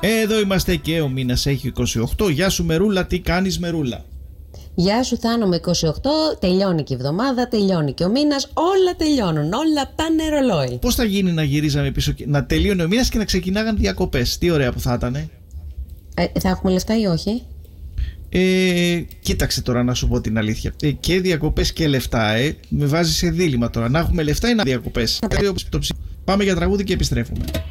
Εδώ είμαστε και ο μήνας έχει 28. Γεια σου Μερούλα, τι κάνεις Μερούλα? Γεια σου Θάνο, με 28, τελειώνει και η εβδομάδα, τελειώνει και ο μήνας, όλα τελειώνουν, όλα πάνε ρολόι. Πώς θα γίνει να γυρίζαμε πίσω, να τελείωνε ο μήνας και να ξεκινάγαν διακοπές? Τι ωραία που θα ήταν. Θα έχουμε λεφτά ή όχι? Κοίταξε τώρα να σου πω την αλήθεια. Και διακοπές και λεφτά, με βάζει σε δίλημμα τώρα. Να έχουμε λεφτά ή να διακοπές. Πάμε για τραγούδι και επιστρέφουμε.